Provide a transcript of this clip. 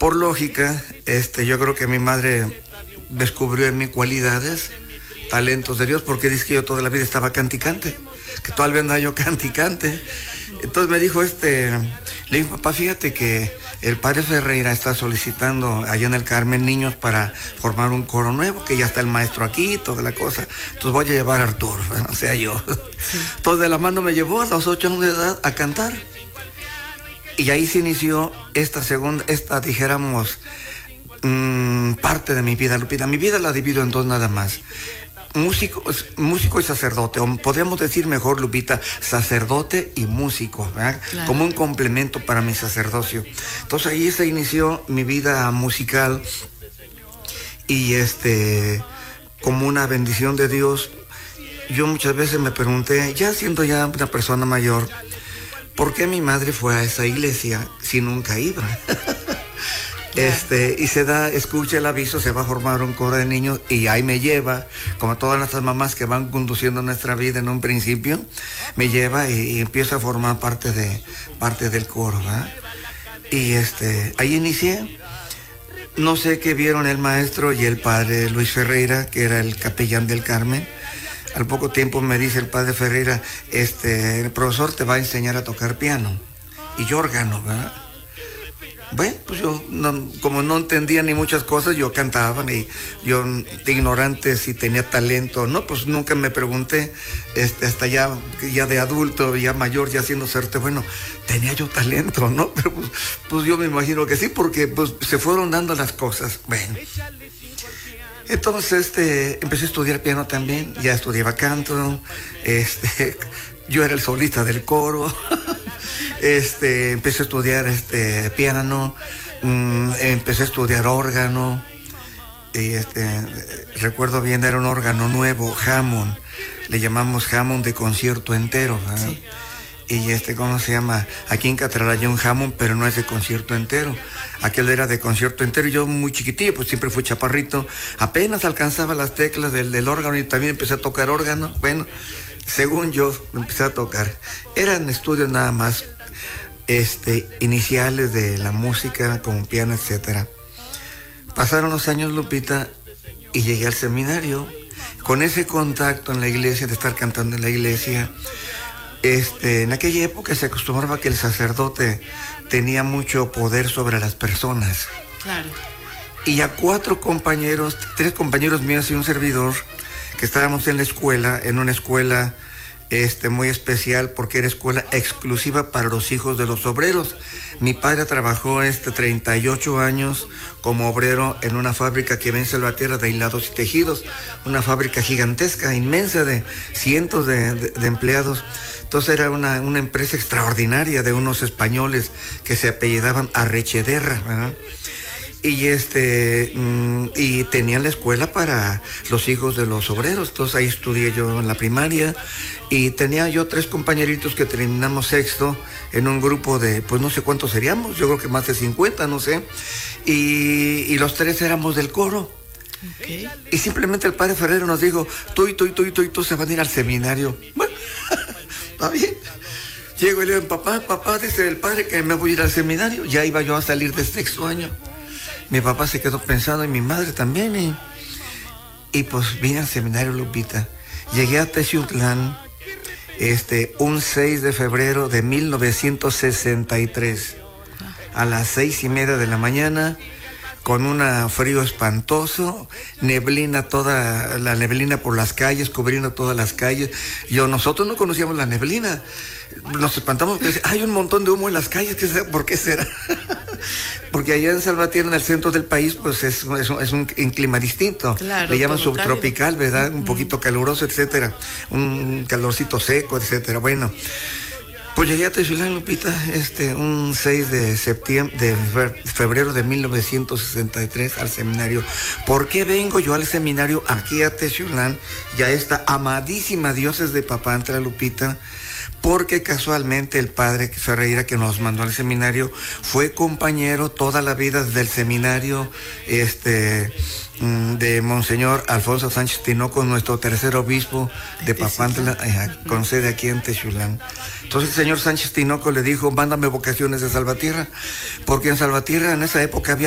Por lógica, yo creo que mi madre descubrió en mí cualidades, talentos de Dios, porque dice que yo toda la vida estaba canticante, que todavía andaba yo canticante. Entonces me dijo le dijo, papá, fíjate que el padre Ferreira está solicitando allá en el Carmen niños para formar un coro nuevo, que ya está el maestro aquí, toda la cosa. Entonces voy a llevar a Arturo, o sea, yo. Sí. Entonces de la mano me llevó a los 8 años de edad a cantar. Y ahí se inició dijéramos, parte de mi vida, Lupita. Mi vida la divido en dos nada más. Músico y sacerdote, o podríamos decir mejor, Lupita, sacerdote y músico, ¿verdad? Claro. Como un complemento para mi sacerdocio. Entonces ahí se inició mi vida musical y como una bendición de Dios. Yo muchas veces me pregunté, ya siendo ya una persona mayor, ¿por qué mi madre fue a esa iglesia si nunca iba? Y escucha el aviso, se va a formar un coro de niños y ahí me lleva, como todas nuestras mamás que van conduciendo nuestra vida en un principio, me lleva y empiezo a formar parte del coro, ¿verdad? Y ahí inicié. No sé qué vieron el maestro y el padre Luis Ferreira, que era el capellán del Carmen. Al poco tiempo me dice el padre Ferreira, el profesor te va a enseñar a tocar piano y órgano, ¿verdad? Bueno, pues yo, como no entendía ni muchas cosas, yo cantaba y yo, ignorante si tenía talento o no, pues nunca me pregunté, hasta ya de adulto, ya mayor, ya siendo suerte, bueno, tenía yo talento, ¿no? Pero pues yo me imagino que sí, porque pues se fueron dando las cosas. Bueno, entonces empecé a estudiar piano también, ya estudiaba canto, yo era el solista del coro. Empecé a estudiar piano, empecé a estudiar órgano, y recuerdo bien, era un órgano nuevo, Hammond, le llamamos Hammond de concierto entero, ¿verdad? Sí. Y ¿cómo se llama? Aquí en Catral hay un Hammond, pero no es de concierto entero. Aquel era de concierto entero y yo muy chiquitillo, pues siempre fui chaparrito, apenas alcanzaba las teclas del órgano y también empecé a tocar órgano. Bueno, según yo, empecé a tocar. Eran estudios nada más, iniciales de la música, como piano, etcétera. Pasaron los años, Lupita, y llegué al seminario. Con ese contacto en la iglesia, de estar cantando en la iglesia, en aquella época se acostumbraba que el sacerdote tenía mucho poder sobre las personas. Claro. Y a 3 compañeros míos y un servidor, que estábamos en la escuela, en una escuela muy especial, porque era escuela exclusiva para los hijos de los obreros. Mi padre trabajó 38 años como obrero en una fábrica que vence la tierra de hilados y tejidos, una fábrica gigantesca, inmensa, de cientos de empleados. Entonces era una empresa extraordinaria de unos españoles que se apellidaban Arrechederra, ¿verdad? Y tenían la escuela para los hijos de los obreros. Entonces ahí estudié yo en la primaria y tenía yo 3 compañeritos que terminamos sexto en un grupo de, pues no sé cuántos seríamos, yo creo que más de 50, no sé, y los 3 éramos del coro. Okay. Y simplemente el padre Ferreira nos dijo, tú se van a ir al seminario. Bueno, está bien. Llego y le digo, papá, dice el padre que me voy a ir al seminario. Ya iba yo a salir de sexto año. Mi papá se quedó pensando y mi madre también. Y pues vine al seminario, Lupita. Llegué a Teciutlán un 6 de febrero de 1963 a las 6:30 de la mañana, con un frío espantoso, toda la neblina por las calles, cubriendo todas las calles. Nosotros no conocíamos la neblina. Nos espantamos porque hay un montón de humo en las calles. ¿Por qué será? Porque allá en Salvatierra, en el centro del país, pues es un clima distinto. Claro, le llaman subtropical, ¿verdad? Un poquito caluroso, etcétera. Un calorcito seco, etcétera. Bueno, pues llegué a Teciutlán, Lupita, un 6 de febrero de 1963 al seminario. ¿Por qué vengo yo al seminario aquí a Teciutlán? Ya esta amadísima diócesis de Papantla, Lupita, porque casualmente el padre Ferreira, que nos mandó al seminario, fue compañero toda la vida del seminario de Monseñor Alfonso Sánchez Tinoco, nuestro tercer obispo de Papantla, con sede aquí en Teciutlán. Entonces el señor Sánchez Tinoco le dijo, mándame vocaciones de Salvatierra, porque en Salvatierra en esa época había